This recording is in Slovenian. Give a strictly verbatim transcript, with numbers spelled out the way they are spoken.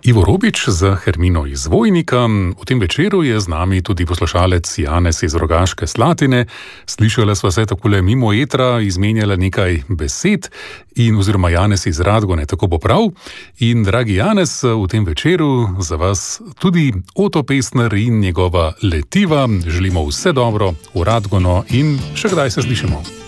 Ivo Robič za Hermino iz Vojnika. V tem večeru je z nami tudi poslušalec Janez iz Rogaške Slatine. Slišala sva se takole mimo etra, izmenjala nekaj besed in oziroma Janez iz Radgone, tako bo prav. In dragi Janez, v tem večeru za vas tudi Oto Pestner in njegova Letiva. Želimo vse dobro v Radgono in še kdaj se slišimo.